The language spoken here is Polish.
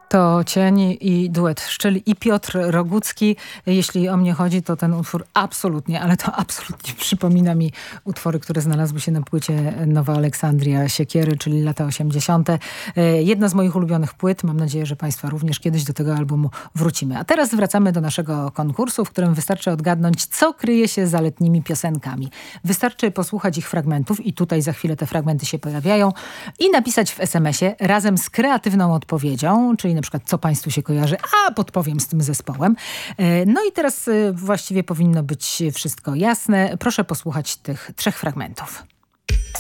To Cień i duet Szczyl i Piotr Rogucki. Jeśli o mnie chodzi, to ten utwór absolutnie, ale to absolutnie przypomina mi utwory, które znalazły się na płycie Nowa Aleksandria Siekiery, czyli lata 80. Jedna z moich ulubionych płyt. Mam nadzieję, że Państwa również kiedyś do tego albumu wrócimy. A teraz wracamy do naszego konkursu, w którym wystarczy odgadnąć, co kryje się za letnimi piosenkami. Wystarczy posłuchać ich fragmentów i tutaj za chwilę te fragmenty się pojawiają i napisać w SMS-ie razem z kreatywną odpowiedzią, czyli na przykład co Państwu się kojarzy, a podpowiem z tym zespołem. No i teraz właściwie powinno być wszystko jasne. Proszę posłuchać tych 3 fragmentów.